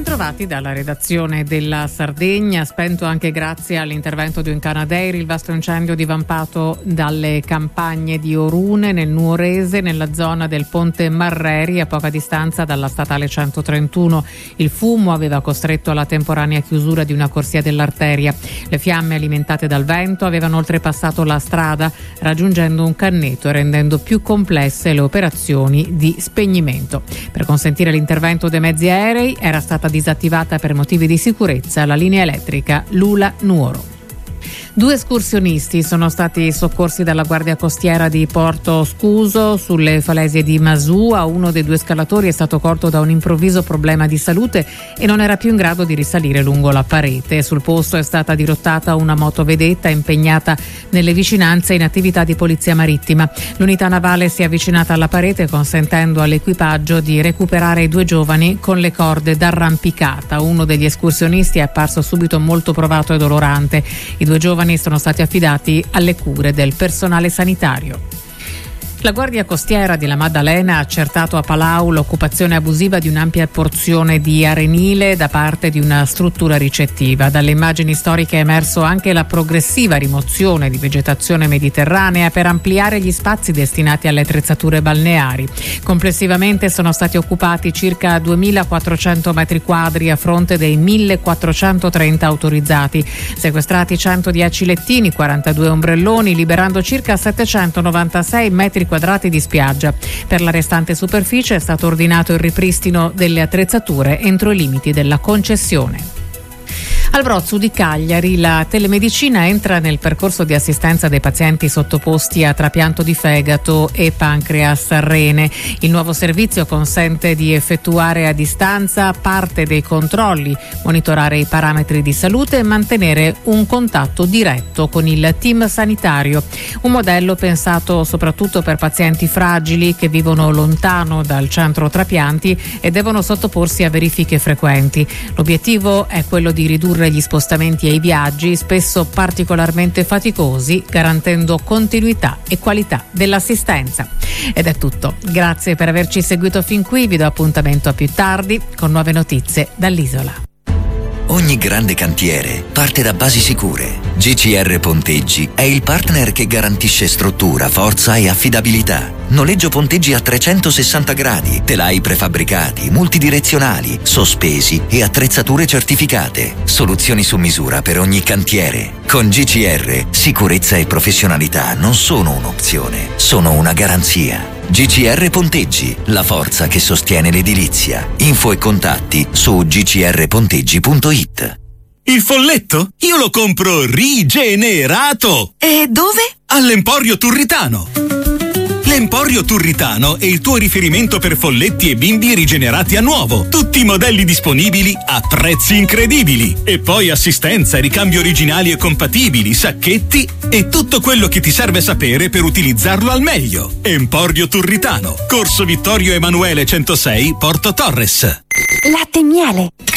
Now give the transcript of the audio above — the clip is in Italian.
Bentrovati dalla redazione della Sardegna. Spento anche grazie all'intervento di un Canadair il vasto incendio divampato dalle campagne di Orune nel Nuorese, nella zona del Ponte Marreri, a poca distanza dalla statale 131. Il fumo aveva costretto alla temporanea chiusura di una corsia dell'arteria. Le fiamme, alimentate dal vento, avevano oltrepassato la strada, raggiungendo un canneto e rendendo più complesse le operazioni di spegnimento. Per consentire l'intervento dei mezzi aerei era stata disattivata per motivi di sicurezza la linea elettrica Lula-Nuoro. 2 escursionisti sono stati soccorsi dalla Guardia Costiera di Porto Scuso sulle falesie di Masua. Uno dei 2 scalatori è stato colto da un improvviso problema di salute e non era più in grado di risalire lungo la parete. Sul posto è stata dirottata una motovedetta impegnata nelle vicinanze in attività di polizia marittima. L'unità navale si è avvicinata alla parete, consentendo all'equipaggio di recuperare i 2 giovani con le corde d'arrampicata. Uno degli escursionisti è apparso subito molto provato e dolorante. I 2 giovani sono stati affidati alle cure del personale sanitario. La Guardia Costiera di La Maddalena ha accertato a Palau l'occupazione abusiva di un'ampia porzione di arenile da parte di una struttura ricettiva. Dalle immagini storiche è emerso anche la progressiva rimozione di vegetazione mediterranea per ampliare gli spazi destinati alle attrezzature balneari. Complessivamente sono stati occupati circa 2.400 metri quadri a fronte dei 1.430 autorizzati. Sequestrati 110 lettini, 42 ombrelloni, liberando circa 796 metri quadrati di spiaggia. Per la restante superficie è stato ordinato il ripristino delle attrezzature entro i limiti della concessione. Al Brozzu di Cagliari la telemedicina entra nel percorso di assistenza dei pazienti sottoposti a trapianto di fegato e pancreas rene. Il nuovo servizio consente di effettuare a distanza parte dei controlli, monitorare i parametri di salute e mantenere un contatto diretto con il team sanitario. Un modello pensato soprattutto per pazienti fragili che vivono lontano dal centro trapianti e devono sottoporsi a verifiche frequenti. L'obiettivo è quello di ridurre gli spostamenti e i viaggi, spesso particolarmente faticosi, garantendo continuità e qualità dell'assistenza. Ed è tutto. Grazie per averci seguito fin qui. Vi do appuntamento a più tardi con nuove notizie dall'isola. Ogni grande cantiere parte da basi sicure. GCR Ponteggi è il partner che garantisce struttura, forza e affidabilità. Noleggio ponteggi a 360 gradi, telai prefabbricati, multidirezionali, sospesi e attrezzature certificate. Soluzioni su misura per ogni cantiere. Con GCR, sicurezza e professionalità non sono un'opzione, sono una garanzia. GCR Ponteggi, la forza che sostiene l'edilizia. Info e contatti su gcrponteggi.it. Il folletto? Io lo compro rigenerato! E dove? All'Emporio Turritano. L'Emporio Turritano è il tuo riferimento per folletti e bimbi rigenerati a nuovo. Tutti i modelli disponibili a prezzi incredibili. E poi assistenza, ricambi originali e compatibili, sacchetti e tutto quello che ti serve sapere per utilizzarlo al meglio. Emporio Turritano, Corso Vittorio Emanuele 106, Porto Torres. Latte e miele.